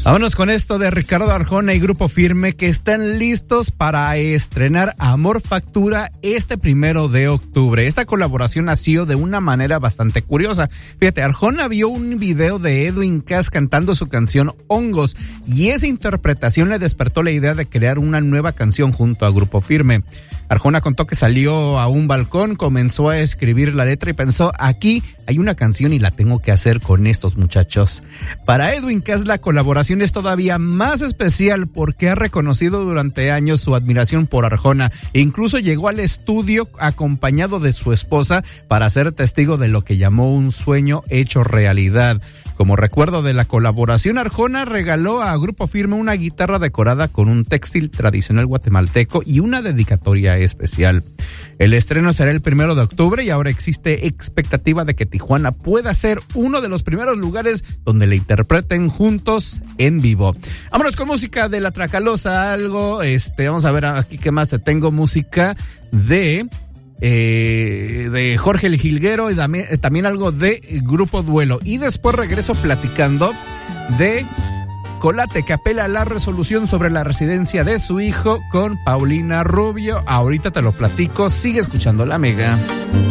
Vámonos con esto de Ricardo Arjona y Grupo Firme, que están listos para estrenar Amor Factura este 1 de octubre. Esta colaboración nació de una manera bastante curiosa. Fíjate, Arjona vio un video de Edwin Cass cantando su canción Hongos, y esa interpretación le despertó la idea de crear una nueva canción junto a Grupo Firme. Arjona contó que salió a un balcón, comenzó a escribir la letra y pensó: aquí hay una canción y la tengo que hacer con estos muchachos. Para Edwin Cass la colaboración es todavía más especial porque ha reconocido durante años su admiración por Arjona e incluso llegó al estudio acompañado de su esposa para ser testigo de lo que llamó un sueño hecho realidad. Como recuerdo de la colaboración, Arjona regaló a Grupo Firme una guitarra decorada con un textil tradicional guatemalteco y una dedicatoria especial. El estreno será el 1 de octubre y ahora existe expectativa de que Tijuana pueda ser uno de los primeros lugares donde le interpreten juntos en vivo. Vámonos con música de La Tracalosa, algo, vamos a ver aquí qué más te tengo, música de Jorge el Jilguero y también algo de Grupo Duelo. Y después regreso platicando de Colate, que apela a la resolución sobre la residencia de su hijo con Paulina Rubio. Ahorita te lo platico, sigue escuchando La Mega.